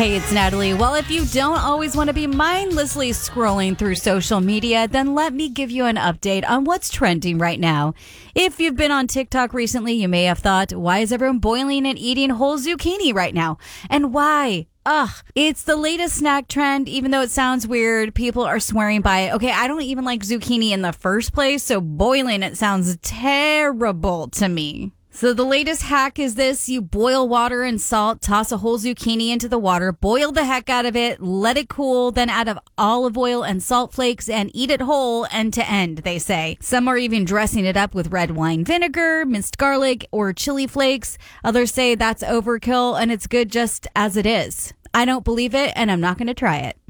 Hey, it's Natalie. Well, if you don't always want to be mindlessly scrolling through social media, then let me give you an update on what's trending right now. If you've been on TikTok recently, you may have thought, why is everyone boiling and eating whole zucchini right now? And why? It's the latest snack trend. Even though it sounds weird, people are swearing by it. Okay, I don't even like zucchini in the first place, so boiling it sounds terrible to me. So the latest hack is this. You boil water and salt, toss a whole zucchini into the water, boil the heck out of it, let it cool, then add olive oil and salt flakes and eat it whole end to end, they say. Some are even dressing it up with red wine vinegar, minced garlic, or chili flakes. Others say that's overkill and it's good just as it is. I don't believe it, and I'm not going to try it.